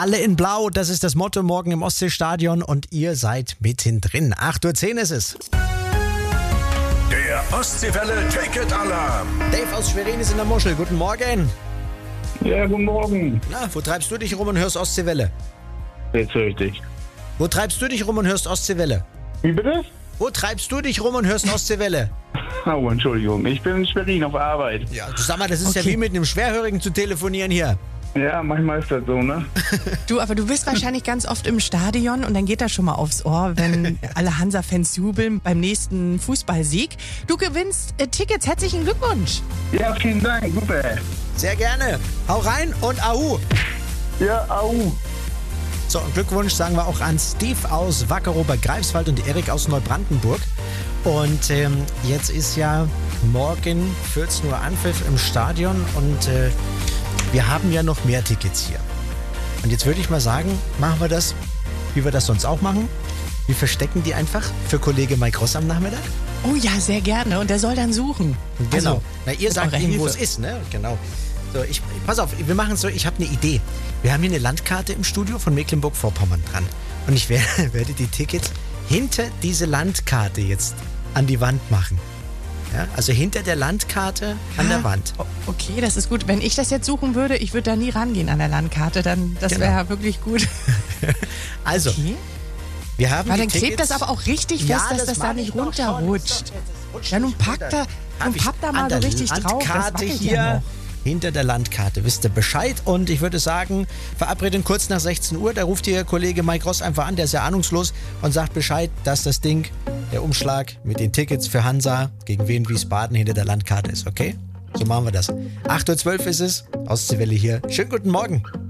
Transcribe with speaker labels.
Speaker 1: Alle in Blau, das ist das Motto morgen im Ostseestadion und ihr seid mittendrin. 8:10 Uhr ist es.
Speaker 2: Der Ostseewelle Ticket-Alarm.
Speaker 1: Dave aus Schwerin ist in der Muschel. Guten Morgen.
Speaker 3: Ja, guten Morgen.
Speaker 1: Na, wo treibst du dich rum und hörst Ostseewelle?
Speaker 3: Jetzt höre ich dich.
Speaker 1: Wo treibst du dich rum und hörst Ostseewelle?
Speaker 3: Wie bitte?
Speaker 1: Wo treibst du dich rum und hörst Ostseewelle?
Speaker 3: Oh, Entschuldigung. Ich bin in Schwerin auf Arbeit.
Speaker 1: Ja, sag mal, das ist ja
Speaker 4: Okay.
Speaker 1: wie mit einem Schwerhörigen zu telefonieren hier.
Speaker 3: Ja, manchmal ist das so, ne?
Speaker 4: Aber du bist wahrscheinlich ganz oft im Stadion und dann geht das schon mal aufs Ohr, wenn alle Hansa-Fans jubeln beim nächsten Fußballsieg. Du gewinnst Tickets. Herzlichen Glückwunsch.
Speaker 3: Ja, vielen Dank. Super.
Speaker 1: Sehr gerne. Hau rein und au.
Speaker 3: Ja, au.
Speaker 1: So, und Glückwunsch sagen wir auch an Steve aus Wackerow bei Greifswald und Erik aus Neubrandenburg. Und jetzt ist ja morgen 14 Uhr Anpfiff im Stadion und wir haben ja noch mehr Tickets hier. Und jetzt würde ich mal sagen, machen wir das, wie wir das sonst auch machen. Wir verstecken die einfach für Kollege Mike Ross am Nachmittag.
Speaker 4: Oh ja, sehr gerne. Und der soll dann suchen.
Speaker 1: Genau.
Speaker 4: Also,
Speaker 1: Na, ihr
Speaker 4: mit
Speaker 1: sagt
Speaker 4: eurer
Speaker 1: ihm, wo
Speaker 4: Hilfe.
Speaker 1: es ist, ne? Genau. So, pass auf, wir machen es so, ich habe eine Idee. Wir haben hier eine Landkarte im Studio von Mecklenburg-Vorpommern dran. Und ich werde die Tickets hinter diese Landkarte jetzt an die Wand machen. Ja, also hinter der Landkarte an der Wand.
Speaker 4: Okay, das ist gut. Wenn ich das jetzt suchen würde, ich würde da nie rangehen an der Landkarte. Dann, das
Speaker 1: Genau.
Speaker 4: wäre wirklich gut.
Speaker 1: Also,
Speaker 4: Okay.
Speaker 1: wir haben
Speaker 4: Weil
Speaker 1: die
Speaker 4: dann klebt
Speaker 1: Tickets.
Speaker 4: das aber auch richtig
Speaker 1: Ja,
Speaker 4: fest, dass das da
Speaker 1: mach
Speaker 4: nicht
Speaker 1: ich doch schon.
Speaker 4: runterrutscht.
Speaker 1: Das rutscht
Speaker 4: Ja, nun
Speaker 1: nicht
Speaker 4: pack
Speaker 1: runter.
Speaker 4: da, papp da mal so richtig drauf. Das
Speaker 1: Landkarte
Speaker 4: wackelt
Speaker 1: hier
Speaker 4: ja noch.
Speaker 1: hinter der Landkarte. Wisst ihr Bescheid? Und ich würde sagen, verabreden kurz nach 16 Uhr. Da ruft ihr Kollege Mike Ross einfach an, der ist ja ahnungslos und sagt Bescheid, dass das Ding, der Umschlag mit den Tickets für Hansa gegen Wien Wiesbaden hinter der Landkarte ist, okay? So machen wir das. 8:12 Uhr ist es. Ostseewelle hier. Schönen guten Morgen.